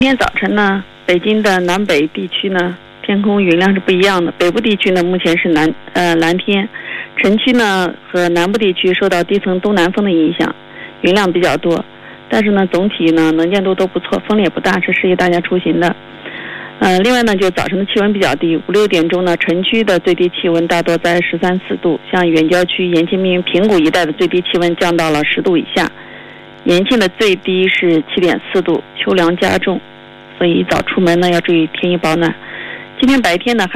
今天早晨呢，北京的南北地区呢，天空云量是不一样的。北部地区呢，目前是蓝天，城区呢和南部地区受到低层东南风的影响，云量比较多。但是呢，总体呢能见度都不错，风也不大，是适宜大家出行的。另外呢，就早晨的气温比较低，5、6点钟呢，城区的最低气温大多在13、14度，像远郊区延庆、密云、平谷一带的最低气温降到了10度以下，延庆的最低是7.4度，秋凉加重，所以一早出门呢要注意添衣保暖。今天白天呢